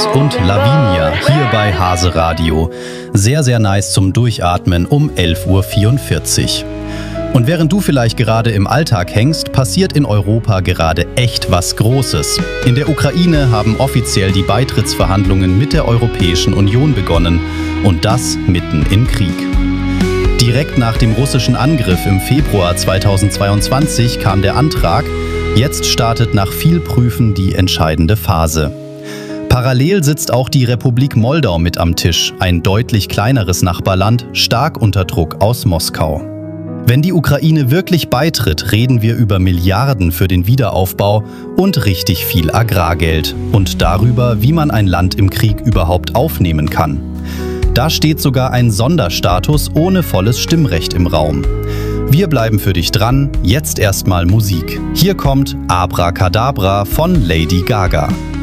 Alex und Lavinia hier bei Hase Radio. Sehr, sehr nice zum Durchatmen um 11.44 Uhr. Und während du vielleicht gerade im Alltag hängst, passiert in Europa gerade echt was Großes. In der Ukraine haben offiziell die Beitrittsverhandlungen mit der Europäischen Union begonnen. Und das mitten im Krieg. Direkt nach dem russischen Angriff im Februar 2022 kam der Antrag. Jetzt startet nach viel Prüfen die entscheidende Phase. Parallel sitzt auch die Republik Moldau mit am Tisch, ein deutlich kleineres Nachbarland, stark unter Druck aus Moskau. Wenn die Ukraine wirklich beitritt, reden wir über Milliarden für den Wiederaufbau und richtig viel Agrargeld und darüber, wie man ein Land im Krieg überhaupt aufnehmen kann. Da steht sogar ein Sonderstatus ohne volles Stimmrecht im Raum. Wir bleiben für dich dran, jetzt erstmal Musik. Hier kommt Abracadabra von Lady Gaga.